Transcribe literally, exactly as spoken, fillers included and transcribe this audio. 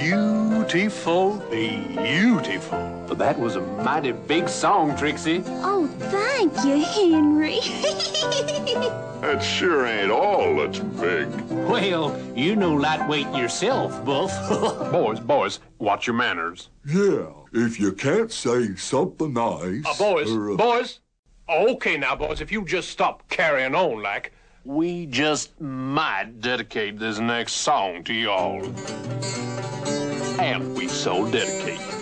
beautiful, beautiful. That was a mighty big song, Trixie. Oh, thank you, Henry. That sure ain't all that's big. Well, you know lightweight yourself, Buff. Boys, boys, watch your manners. Yeah, if you can't say something nice... Uh, boys, or, uh, boys. Okay now, boys, if you just stop carrying on like... We just might dedicate this next song to y'all. And we so dedicate.